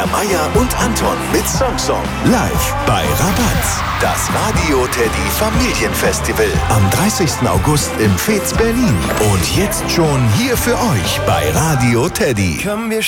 Per Meier und Anton mit Song. Live bei Rabatz. Das Radio Teddy Familienfestival. Am 30. August im Fez Berlin. Und jetzt schon hier für euch bei Radio Teddy.